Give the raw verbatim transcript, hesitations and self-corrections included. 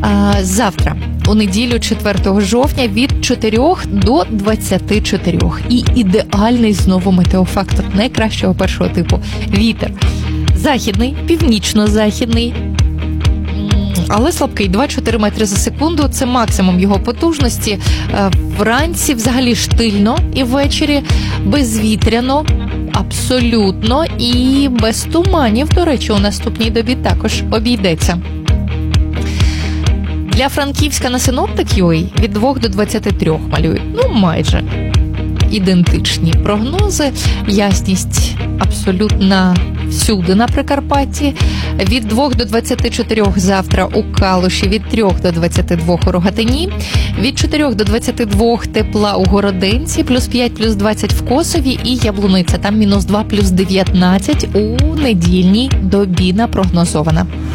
Завтра, у неділю четвертого жовтня, від чотирьох до двадцяти чотирьох. І ідеальний знову метеофактор найкращого першого типу. Вітер західний, північно-західний, але слабкий, два-чотири метри за секунду. Це максимум його потужності. Вранці взагалі штильно і ввечері безвітряно, абсолютно, і без туманів, до речі, у наступній добі також обійдеться. Для Франківська на Синоптик.ua від двох до двадцяти трьох малюють. Ну, майже ідентичні прогнози. Ясність абсолютно всюди на Прикарпатті. Від двох до двадцяти чотирьох завтра у Калуші, від трьох до двадцяти двох у Рогатині, від чотирьох до двадцяти двох тепла у Городенці, плюс п'ять, плюс двадцять в Косові і Яблуниця. Там мінус два, плюс дев'ятнадцять у недільній добі напрогнозована.